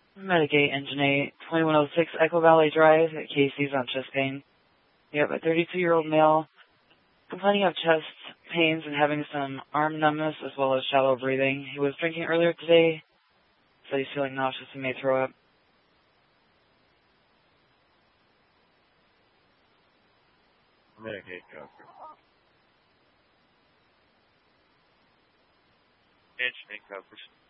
Medigate Engine 8, 2106 Echo Valley Drive at Casey's on chest pain. Yep, a 32-year-old male complaining of chest pains and having some arm numbness as well as shallow breathing. He was drinking earlier today, so he's feeling nauseous and may throw up. Medigate cover. Engine 8 covers.